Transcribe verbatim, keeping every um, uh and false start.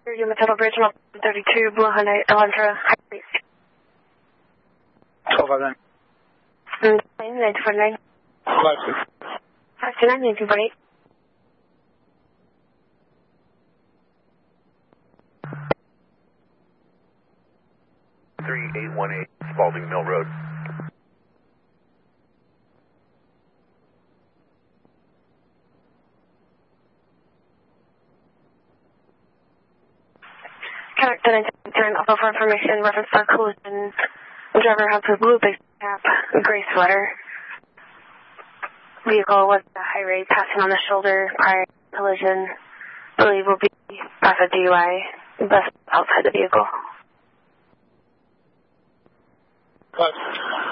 Yuma Tuttle Bridge, thirty-two, Blue Hyundai Elantra, high rate. twelve five nine. nineteen forty-nine. five six. five two nine, nineteen forty-eight. three eight one eight, Spalding Mill Road. Connect to nineteen also for information, reference to collision. The driver has a blue base cap, a gray sweater. Vehicle was a high rate passing on the shoulder prior to collision. Believe will be past a D U I, bus outside the vehicle. Five.